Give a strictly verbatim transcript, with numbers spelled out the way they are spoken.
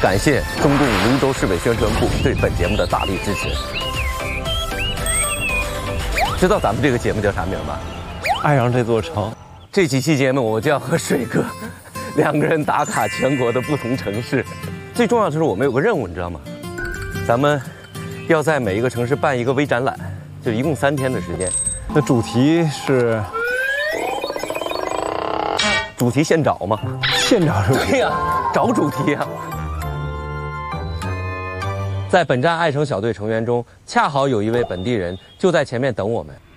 感谢中共泸州市委宣传部对本节目的大力支持。知道咱们这个节目叫啥名吗？ 爱上这座城。 这几期节目我就要和水哥两个人打卡全国的不同城市。最重要的是我们有个任务，你知道吗？咱们要在每一个城市办一个微展览，就一共三天的时间。 那主题是？ 主题现找吗？ 现找是？ 对呀，找主题啊。在本站爱城小队成员中，恰好有一位本地人就在前面等我们。